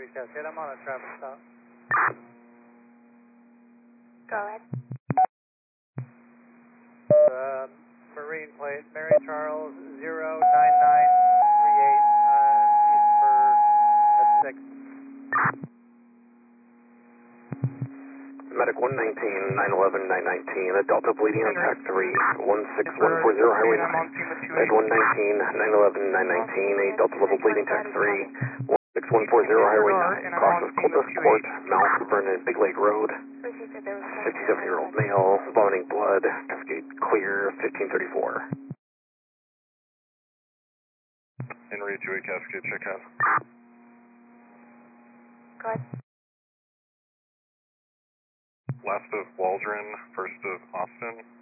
Cascade. I'm on a traffic stop. Go ahead. Marine plate, Mary Charles 09938, east for at 6. Medic 119, 911, 919, a Delta bleeding on TAC 3, 16140 Highway 9. Med 119, 911, 919, a Delta level bleeding TAC 3, 16140 Highway 9, cross of Cultus Court, Mount Vernon, Big Lake Road. 57-year-old male, vomiting blood, Cascade clear, 1534. Henry 28 Cascade, check out. Go ahead. Last of Waldron, first of Austin.